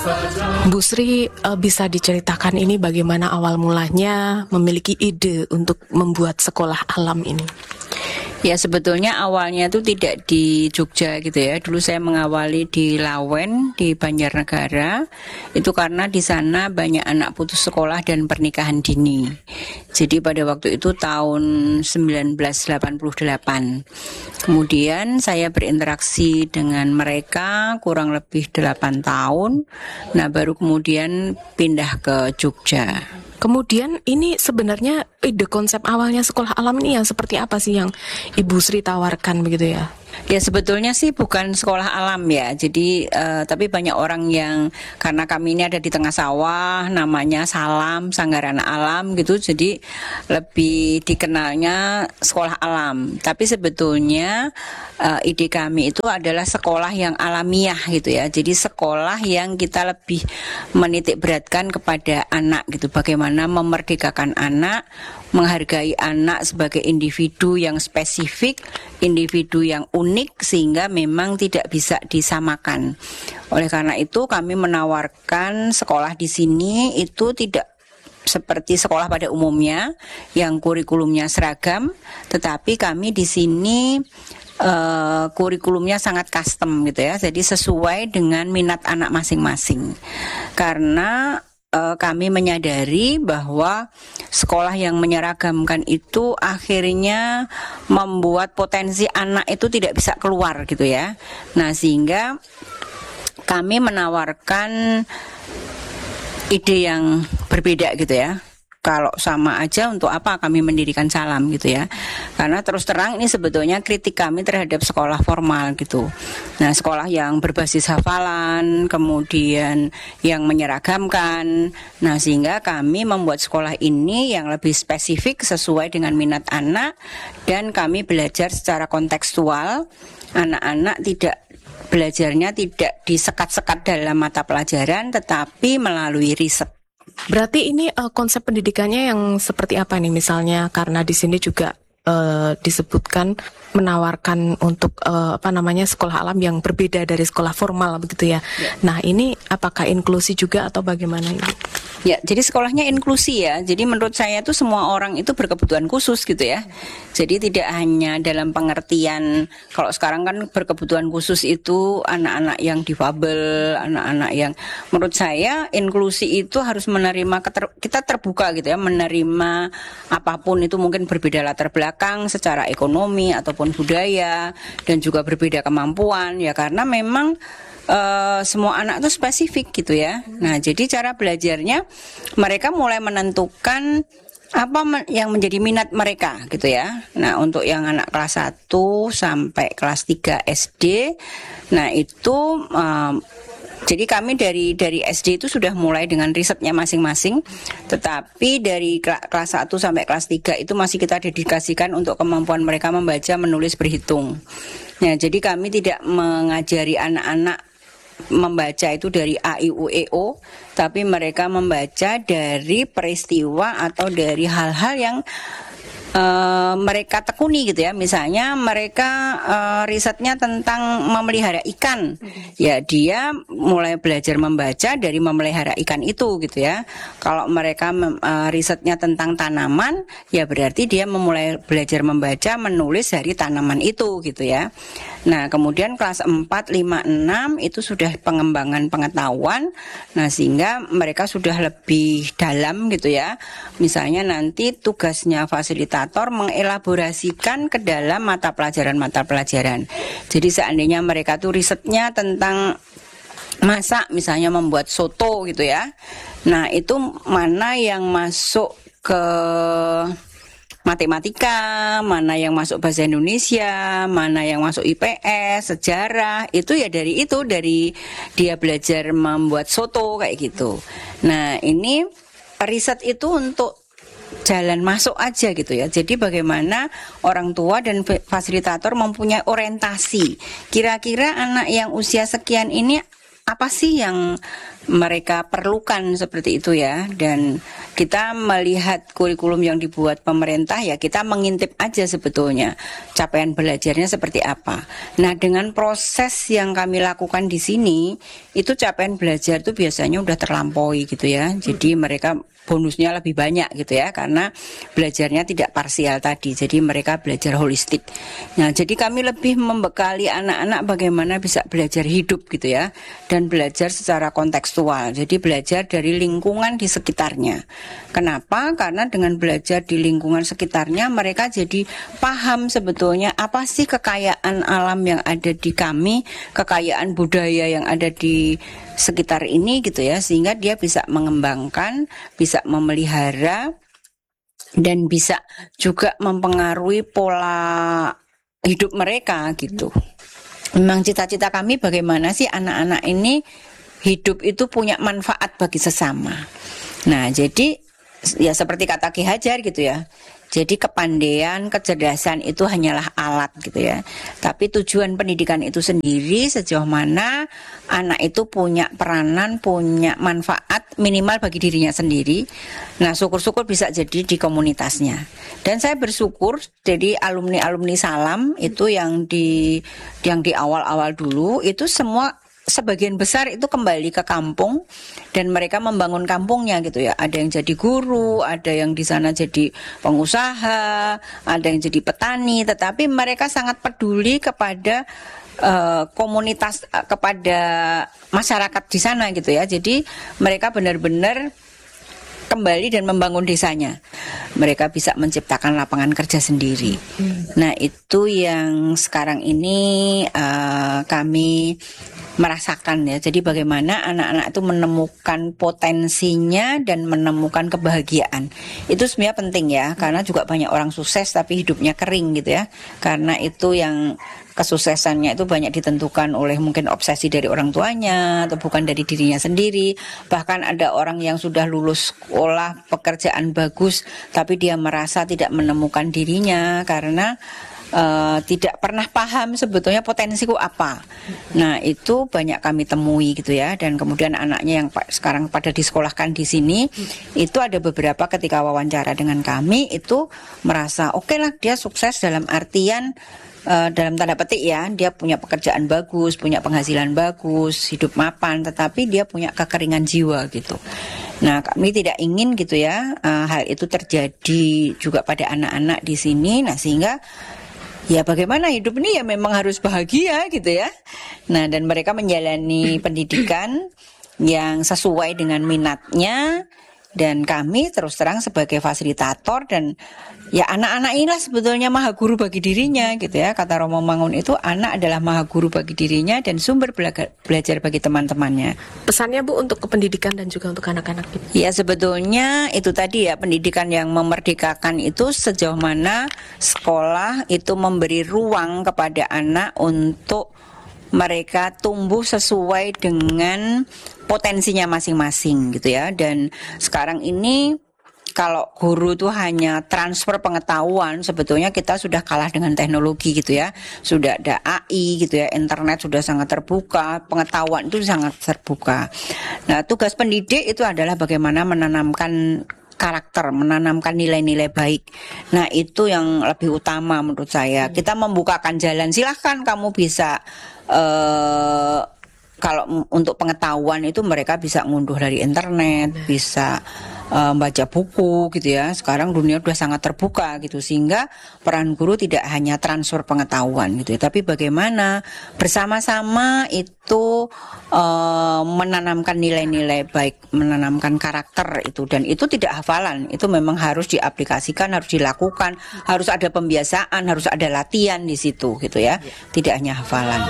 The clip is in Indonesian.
Bu Sri, bisa diceritakan ini bagaimana awal mulanya memiliki ide untuk membuat sekolah alam ini? Ya, sebetulnya awalnya itu tidak di Jogja gitu ya. Dulu saya mengawali di Lawen, di Banjarnegara. Itu karena di sana banyak anak putus sekolah dan pernikahan dini. Jadi pada waktu itu tahun 1988. Kemudian saya berinteraksi dengan mereka kurang lebih 8 tahun. Nah, baru kemudian pindah ke Jogja. Kemudian ini sebenarnya ide konsep awalnya sekolah alam ini yang seperti apa sih yang Ibu Sri tawarkan begitu ya? Ya, sebetulnya sih bukan sekolah alam ya. Jadi tapi banyak orang yang, karena kami ini ada di tengah sawah, namanya Salam Sanggar Anak Alam gitu. Jadi lebih dikenalnya sekolah alam. Tapi sebetulnya ide kami itu adalah sekolah yang alamiah gitu ya. Jadi sekolah yang kita lebih menitik beratkan kepada anak gitu. Bagaimana memerdekakan anak, menghargai anak sebagai individu yang spesifik, individu yang unik, sehingga memang tidak bisa disamakan. Oleh karena itu kami menawarkan sekolah di sini itu tidak seperti sekolah pada umumnya yang kurikulumnya seragam, tetapi kami di sini kurikulumnya sangat custom gitu ya. Jadi sesuai dengan minat anak masing-masing. Karena kami menyadari bahwa sekolah yang menyeragamkan itu akhirnya membuat potensi anak itu tidak bisa keluar gitu ya. Nah, sehingga kami menawarkan ide yang berbeda gitu ya. Kalau sama aja untuk apa kami mendirikan Salam gitu ya. Karena terus terang ini sebetulnya kritik kami terhadap sekolah formal gitu. Nah, sekolah yang berbasis hafalan, kemudian yang menyeragamkan. Nah, sehingga kami membuat sekolah ini yang lebih spesifik sesuai dengan minat anak, dan kami belajar secara kontekstual. Anak-anak belajarnya tidak disekat-sekat dalam mata pelajaran, tetapi melalui riset. Berarti ini konsep pendidikannya yang seperti apa nih misalnya, karena di sini juga disebutkan menawarkan untuk sekolah alam yang berbeda dari sekolah formal begitu ya. Nah, ini apakah inklusi juga atau bagaimana Ibu? Ya, jadi sekolahnya inklusi ya. Jadi menurut saya itu semua orang itu berkebutuhan khusus gitu ya. Jadi tidak hanya dalam pengertian, kalau sekarang kan berkebutuhan khusus itu anak-anak yang difabel, anak-anak yang, menurut saya inklusi itu harus menerima, kita terbuka gitu ya, menerima apapun itu, mungkin berbeda latar belakang secara ekonomi ataupun budaya, dan juga berbeda kemampuan ya, karena memang semua anak itu spesifik gitu ya. Nah, jadi cara belajarnya mereka mulai menentukan apa yang menjadi minat mereka gitu ya. Nah, untuk yang anak kelas 1 sampai kelas 3 SD, nah itu jadi kami dari SD itu sudah mulai dengan risetnya masing-masing, tetapi dari kelas 1 sampai kelas 3 itu masih kita dedikasikan untuk kemampuan mereka membaca, menulis, berhitung. Nah, jadi kami tidak mengajari anak-anak membaca itu dari A, I, U, E, O, tapi mereka membaca dari peristiwa atau dari hal-hal yang mereka tekuni gitu ya. Misalnya mereka risetnya tentang memelihara ikan, ya dia mulai belajar membaca dari memelihara ikan itu gitu ya. Kalau mereka risetnya tentang tanaman, ya berarti dia memulai belajar membaca, menulis dari tanaman itu gitu ya. Nah, kemudian kelas 4, 5, 6 itu sudah pengembangan pengetahuan. Nah, sehingga mereka sudah lebih dalam gitu ya. Misalnya nanti tugasnya fasilitator mengelaborasikan ke dalam mata pelajaran. Jadi seandainya mereka tuh risetnya tentang masak, misalnya membuat soto gitu ya. Nah, itu mana yang masuk ke matematika, mana yang masuk bahasa Indonesia, mana yang masuk IPS, sejarah, itu ya dari dia belajar membuat soto kayak gitu. Nah, ini riset itu untuk jalan masuk aja gitu ya. Jadi bagaimana orang tua dan fasilitator mempunyai orientasi. Kira-kira anak yang usia sekian ini apa sih yang mereka perlukan seperti itu ya. Dan kita melihat kurikulum yang dibuat pemerintah ya, kita mengintip aja sebetulnya capaian belajarnya seperti apa. Nah, dengan proses yang kami lakukan di sini itu capaian belajar itu biasanya udah terlampaui gitu ya. Jadi mereka bonusnya lebih banyak gitu ya, karena belajarnya tidak parsial tadi, jadi mereka belajar holistik. Nah, jadi kami lebih membekali anak-anak bagaimana bisa belajar hidup gitu ya, dan belajar secara kontekstual, jadi belajar dari lingkungan di sekitarnya. Kenapa? Karena dengan belajar di lingkungan sekitarnya mereka jadi paham sebetulnya apa sih kekayaan alam yang ada di kami, kekayaan budaya yang ada di sekitar ini gitu ya, sehingga dia bisa mengembangkan, bisa memelihara, dan bisa juga mempengaruhi pola hidup mereka gitu. Memang cita-cita kami bagaimana sih anak-anak ini hidup itu punya manfaat bagi sesama. Nah, jadi ya seperti kata Ki Hajar gitu ya. Jadi kepandaian, kecerdasan itu hanyalah alat gitu ya. Tapi tujuan pendidikan itu sendiri sejauh mana anak itu punya peranan, punya manfaat minimal bagi dirinya sendiri. Nah, syukur-syukur bisa jadi di komunitasnya. Dan saya bersyukur jadi alumni-alumni Salam itu yang di awal-awal dulu itu semua sebagian besar itu kembali ke kampung dan mereka membangun kampungnya gitu ya. Ada yang jadi guru, ada yang di sana jadi pengusaha, ada yang jadi petani, tetapi mereka sangat peduli kepada komunitas, kepada masyarakat di sana gitu ya. Jadi mereka benar-benar kembali dan membangun desanya. Mereka bisa menciptakan lapangan kerja sendiri. Nah, itu yang sekarang ini kami merasakan ya. Jadi bagaimana anak-anak itu menemukan potensinya dan menemukan kebahagiaan. Itu sebenarnya penting ya, karena juga banyak orang sukses tapi hidupnya kering gitu ya. Karena itu yang kesuksesannya itu banyak ditentukan oleh mungkin obsesi dari orang tuanya atau bukan dari dirinya sendiri. Bahkan ada orang yang sudah lulus sekolah, pekerjaan bagus, tapi dia merasa tidak menemukan dirinya karena tidak pernah paham sebetulnya potensiku apa. Nah, itu banyak kami temui gitu ya. Dan kemudian anaknya yang sekarang pada disekolahkan di sini, itu ada beberapa ketika wawancara dengan kami itu merasa oke lah, dia sukses dalam artian dalam tanda petik ya, dia punya pekerjaan bagus, punya penghasilan bagus, hidup mapan, tetapi dia punya kekeringan jiwa gitu. Nah, kami tidak ingin gitu ya hal itu terjadi juga pada anak-anak di sini. Nah, sehingga ya bagaimana hidup ini ya memang harus bahagia gitu ya. Nah, dan mereka menjalani pendidikan yang sesuai dengan minatnya. Dan kami terus terang sebagai fasilitator dan ya anak-anak inilah sebetulnya maha guru bagi dirinya gitu ya. Kata Romo Mangun itu anak adalah maha guru bagi dirinya dan sumber belajar bagi teman-temannya. Pesannya Bu untuk kependidikan dan juga untuk anak-anak gitu. Ya sebetulnya itu tadi ya, pendidikan yang memerdekakan itu sejauh mana sekolah itu memberi ruang kepada anak untuk mereka tumbuh sesuai dengan potensinya masing-masing gitu ya. Dan sekarang ini kalau guru itu hanya transfer pengetahuan, sebetulnya kita sudah kalah dengan teknologi gitu ya. Sudah ada AI gitu ya, internet sudah sangat terbuka, pengetahuan itu sangat terbuka. Nah, tugas pendidik itu adalah bagaimana menanamkan karakter, menanamkan nilai-nilai baik. Nah, itu yang lebih utama menurut saya. Kita membukakan jalan, silahkan kamu bisa kalau untuk pengetahuan itu mereka bisa ngunduh dari internet, bisa baca buku gitu ya. Sekarang dunia sudah sangat terbuka gitu, sehingga peran guru tidak hanya transfer pengetahuan gitu ya, tapi bagaimana bersama-sama itu menanamkan nilai-nilai baik, menanamkan karakter itu. Dan itu tidak hafalan, itu memang harus diaplikasikan, harus dilakukan, harus ada pembiasaan, harus ada latihan di situ gitu ya, tidak hanya hafalan.